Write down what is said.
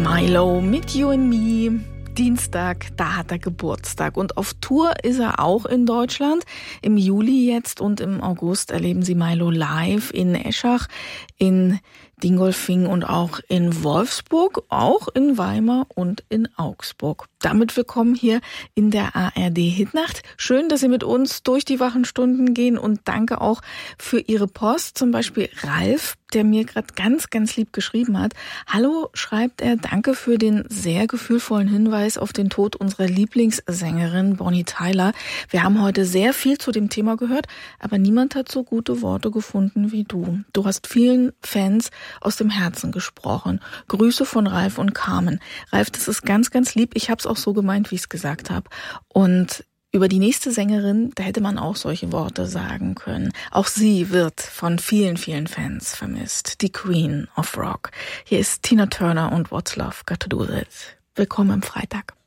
Milo mit You and Me. Dienstag, da hat er Geburtstag und auf Tour ist er auch in Deutschland. Im Juli jetzt und im August erleben Sie Milo live in Eschach, in Dingolfing und auch in Wolfsburg, auch in Weimar und in Augsburg. Damit willkommen hier in der ARD Hitnacht. Schön, dass Sie mit uns durch die wachen Stunden gehen und danke auch für Ihre Post. Zum Beispiel Ralf, der mir gerade ganz, ganz lieb geschrieben hat. Hallo, schreibt er, danke für den sehr gefühlvollen Hinweis auf den Tod unserer Lieblingssängerin Bonnie Tyler. Wir haben heute sehr viel zu dem Thema gehört, aber niemand hat so gute Worte gefunden wie du. Du hast vielen Fans aus dem Herzen gesprochen. Grüße von Ralf und Carmen. Ralf, das ist ganz, ganz lieb. Ich habe es auch so gemeint, wie ich es gesagt habe. Und über die nächste Sängerin, da hätte man auch solche Worte sagen können. Auch sie wird von vielen, vielen Fans vermisst. Die Queen of Rock. Hier ist Tina Turner und What's Love Got to Do With It. Willkommen am Freitag.